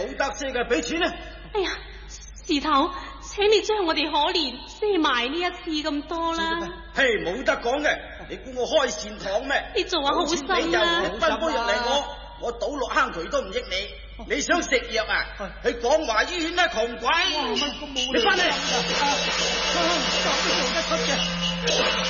冇得賒嘅，俾錢啊！ 哎呀，事頭，請你將我哋可憐賒埋呢一次咁多啦。 嘿，冇得講嘅，你估我開善堂咩？ 你做下好心啦， 啦。 分煲藥嚟我倒落坑渠都唔益你。你想食藥啊？去廣華醫院啦，窮鬼！你翻嚟。